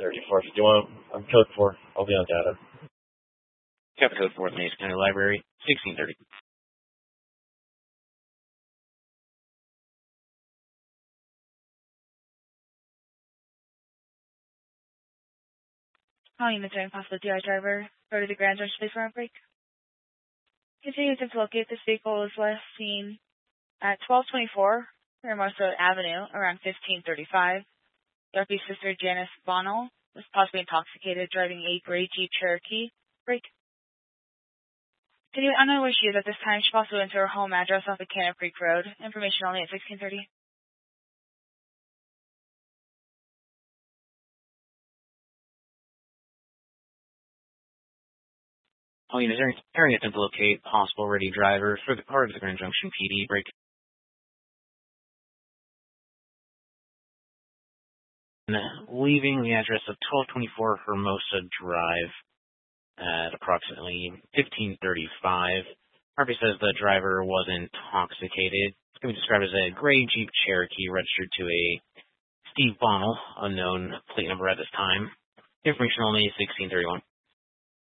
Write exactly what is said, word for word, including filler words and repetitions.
thirty-four fifty-one. I'm code four. I'll be on data. Captain Code fourth Mason County Library, sixteen thirty. Calling the train possible D I driver. Go to the Grand Junction, please, for a break. Continue to locate this vehicle was last seen at twelve twenty-four Hermosa Avenue around fifteen thirty-five. Darby's sister Janice Bonnell was possibly intoxicated driving a gray Jeep Cherokee. Break. Continue unknown where she is at this time. She possibly went to her home address off the Cannon Creek Road. Information only at sixteen thirty. All units area attempt to locate possible ready driver for the part of the Grand Junction P D. Break. Leaving the address of twelve twenty-four Hermosa Drive at approximately fifteen thirty-five. Harvey says the driver was intoxicated. It's going to be described as a gray Jeep Cherokee registered to a Steve Bonnell, unknown plate number at this time. Information only sixteen thirty-one.